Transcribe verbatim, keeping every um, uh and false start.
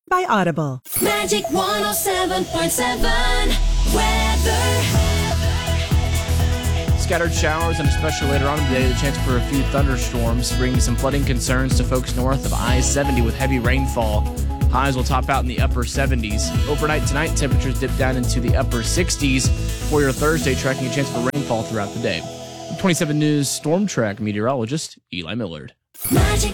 by Audible. Magic one oh seven point seven weather. Scattered showers and especially later on in the day, the chance for a few thunderstorms, bringing some flooding concerns to folks north of I seventy with heavy rainfall. Highs will top out in the upper seventies. Overnight tonight, temperatures dip down into the upper sixties. For your Thursday, tracking a chance for rainfall throughout the day. twenty-seven News Storm Track meteorologist Eli Millard. Magic